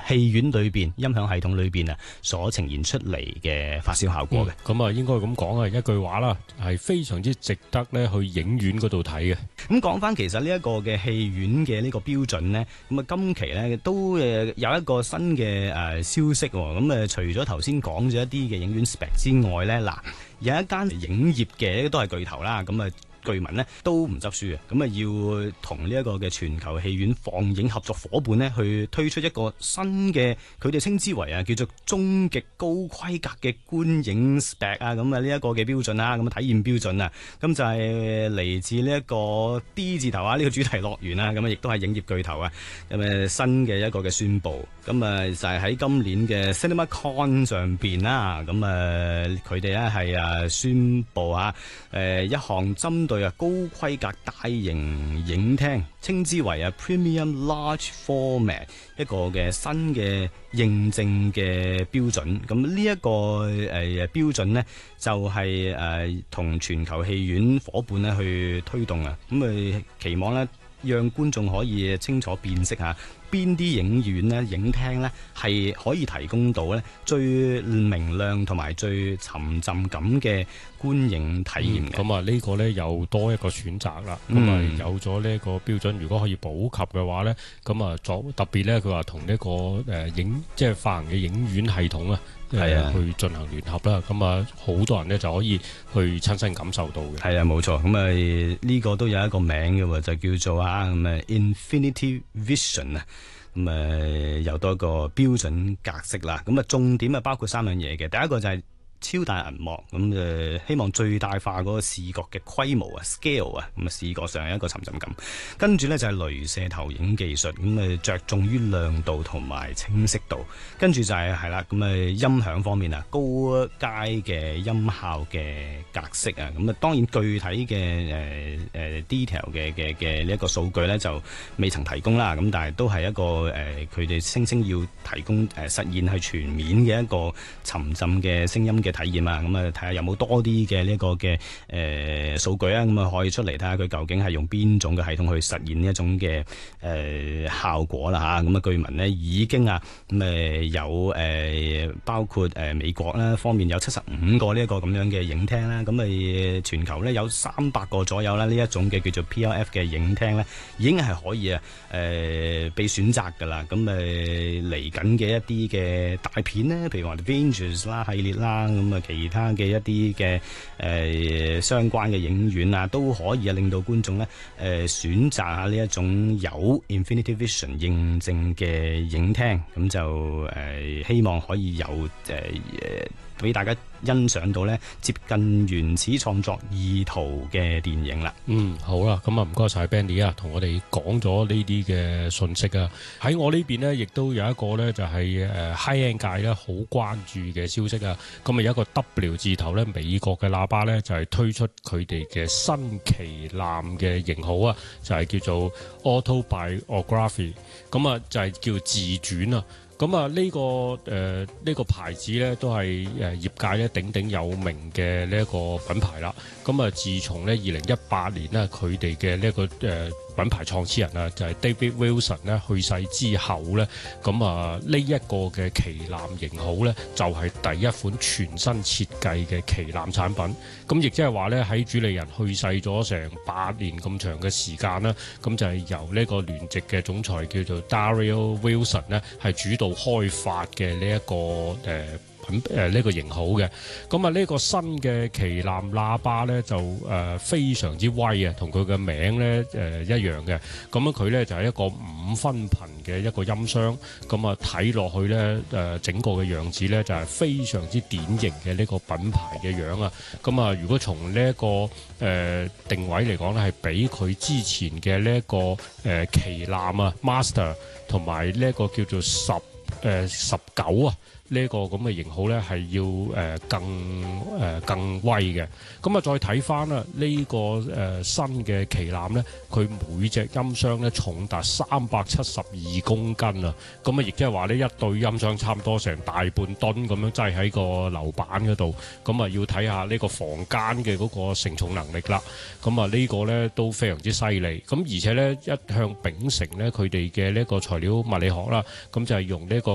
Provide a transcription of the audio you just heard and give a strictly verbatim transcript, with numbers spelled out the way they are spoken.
戲院裏邊音響系統裏邊啊所呈現出嚟嘅發燒效果嘅。 咁啊、嗯，應該咁講啊，一句話啦，係非常之值得咧去影院嗰度睇嘅。 咁講翻其實呢一個嘅戲院嘅呢個標準呢，咁啊今期呢都誒有一個新嘅誒消息。咁誒除咗頭先講咗一啲嘅影院 spec 之外呢，嗱有一間影業嘅都係巨頭啦，咁啊。據聞呢都唔執輸嘅，咁啊要同呢一個嘅全球戲院放映合作伙伴呢去推出一個新嘅，佢哋稱之為啊叫做終極高規格嘅觀影 spec 啊，咁啊呢一個嘅標準啦，咁啊體驗標準啊，咁就係嚟自呢一個 D 字頭啊呢個主題樂園啊，咁啊亦都係影業巨頭啊，咁啊新嘅一個嘅宣佈，咁啊就係喺今年嘅 CinemaCon 上邊啦，咁啊佢哋咧係啊宣佈啊誒一項針對啊高規格大型影廳，稱之為啊 Premium Large Format 一個嘅新嘅認證嘅標準。咁呢一個誒、呃、標準呢，就係誒同全球戲院伙伴咧去推動啊。咁啊期望呢，讓觀眾可以清楚辨識下邊啲影院呢、影廳呢係可以提供到呢最明亮同埋最沉浸感嘅觀影體驗嘅。 咁啊、嗯，呢個呢又多一個選擇啦。咁啊、嗯，有咗呢個標準，如果可以普及嘅話呢，咁啊，作特別呢，佢話同呢個誒影即係發行嘅影院系統啊。係啊，去進行聯合啦，咁啊，好多人呢就可以去親身感受到嘅。 係啊，冇錯，咁啊呢個都有一個名嘅喎，就叫做啊咁啊 Infinity Vision 啊，咁啊有多一個標準格式啦。咁啊重點啊包括三樣嘢嘅，第一個就係超大銀幕，咁誒希望最大化嗰個視覺嘅規模啊 scale 啊，咁啊視覺上有一個沉浸感。跟住呢就係鐳射投影技術，咁誒着重於亮度同埋清晰度。跟住就係係啦，咁誒音響方面啊，高階嘅音效嘅格式啊，咁啊當然具體嘅誒誒 detail 嘅嘅嘅呢一個數據呢就未曾提供啦。咁但係都係一個誒佢哋聲稱要提供誒、呃、實現係全面嘅一個沉浸嘅聲音嘅體驗啊，咁啊睇下有冇多啲嘅呢個嘅誒數據啊，咁啊可以出嚟睇下佢究竟係用邊種嘅系統去實現呢一種嘅誒、呃、效果啦嚇。咁啊據聞呢已經啊咁誒有誒、呃、包括誒美國啦方面有七十五個呢一個咁樣嘅影廳啦，咁啊全球呢有三百個左右啦，呢一種嘅叫做 P L F 嘅影廳呢已經係可以啊誒、呃、被選擇㗎啦。咁誒嚟緊嘅一啲嘅大片呢，譬如話 Avengers 啦系列啦。咁啊，其他嘅一啲嘅誒相關嘅影院啊，都可以啊，令到觀眾咧誒、呃、選擇下呢一種有 Infinity Vision 認證嘅影廳，咁就誒、呃、希望可以有誒誒俾大家欣賞到咧接近原始創作意圖嘅電影啦。 嗯，好啦，咁啊唔該晒 Benny 啊，同我哋講咗呢啲嘅信息啊。喺我呢邊呢，亦都有一個呢，就係誒 high end 界咧好關注嘅消息啊。咁啊有一個 W 字頭咧，美國嘅喇叭咧就係推出佢哋嘅新旗艦嘅型號啊，就係叫做 Autobiography。咁啊就係叫自傳啊。咁啊呢個誒呢、呃這個牌子咧都係誒業界咧鼎鼎有名嘅呢一個品牌啦。咁啊自從咧二零一八年咧佢哋嘅呢一個誒、呃、品牌創始人啊就係、是、David Wilson 咧去世之後咧，咁啊呢一個嘅旗艦型號咧就係、是、第一款全新設計嘅旗艦產品。咁亦即係話咧喺主理人去世咗成八年咁長嘅時間啦，咁就係由呢個聯席嘅總裁叫做 Daryl Wilson 咧係主導開發嘅呢一個誒品誒呢個型號嘅。咁啊呢個新嘅旗艦喇叭咧就誒、呃、非常之威啊，同佢嘅名咧誒、呃、一樣嘅。咁樣佢咧就係、是、一個五分頻嘅一個音箱。咁啊睇落去咧誒、呃、整個嘅樣子咧就係、是、非常之典型嘅呢個品牌嘅樣啊。咁啊如果從呢、這、一個誒、呃、定位嚟講咧係比佢之前嘅呢一個誒、呃、旗艦啊 Master 同埋呢一個叫做十誒十九啊。呢、這個咁嘅型號咧係要誒、呃、更誒、呃、更威嘅。咁啊再睇翻啦，呢、這個誒、呃、新嘅旗艦咧，佢每隻音箱咧重達三百七十二公斤啊！咁啊亦即係話呢，一對音箱差唔多成大半噸咁樣擠喺個樓板嗰度。咁啊要睇下呢個房間嘅嗰個承重能力啦。咁啊呢個咧都非常之犀利。咁而且咧一向秉承咧佢哋嘅呢個材料物理學啦，咁就係用呢個